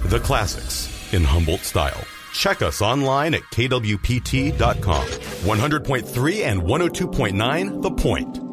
The classics in Humboldt style. Check us online at kwpt.com. 100.3 and 102.9 The Point.